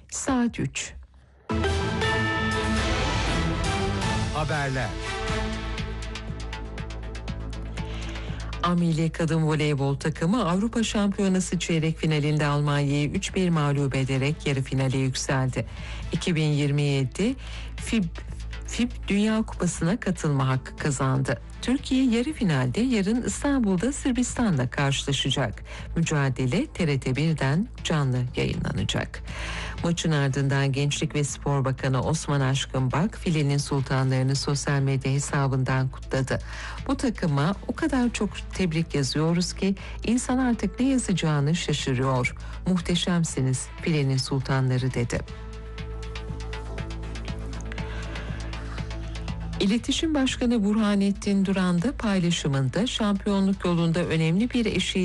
Saat 3. Haberler. Milli kadın voleybol takımı Avrupa Şampiyonası çeyrek finalinde Almanya'yı 3-1 mağlup ederek yarı finale yükseldi. 2027 FIB Dünya Kupası'na katılma hakkı kazandı. Türkiye yarı finalde yarın İstanbul'da Sırbistan'la karşılaşacak. Mücadele TRT 1'den canlı yayınlanacak. Maçın ardından Gençlik ve Spor Bakanı Osman Aşkınbak filenin sultanlarını sosyal medya hesabından kutladı. Bu takıma o kadar çok tebrik yazıyoruz ki insan artık ne yazacağını şaşırıyor. Muhteşemsiniz filenin sultanları dedi. İletişim Başkanı Burhanettin Duran da paylaşımında şampiyonluk yolunda önemli bir eşiği